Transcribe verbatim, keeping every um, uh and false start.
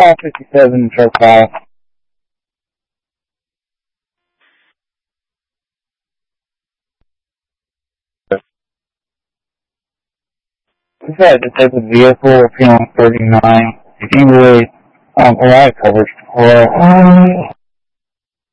Call fifty-seven, truck file. This is a disabled vehicle, appealing thirty-nine. If you would, um, provide coverage for, um,